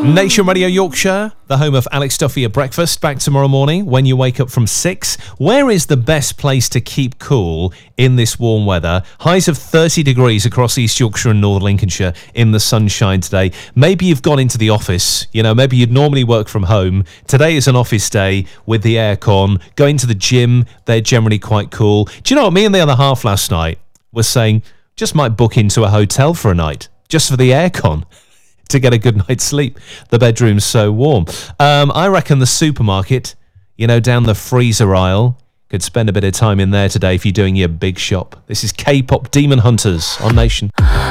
Nation Radio Yorkshire, the home of Alex Duffy at breakfast. Back tomorrow morning when you wake up from 6. Where is the best place to keep cool in this warm weather? Highs of 30 degrees across East Yorkshire and North Lincolnshire in the sunshine today. Maybe you've gone into the office. Maybe you'd normally work from home. Today is an office day with the aircon. Going to the gym, they're generally quite cool. Do you know what? Me and the other half last night was saying, just might book into a hotel for a night, just for the aircon, to get a good night's sleep. The bedroom's so warm. I reckon the supermarket, down the freezer aisle, could spend a bit of time in there today if you're doing your big shop. This is K-pop Demon Hunters on Nation.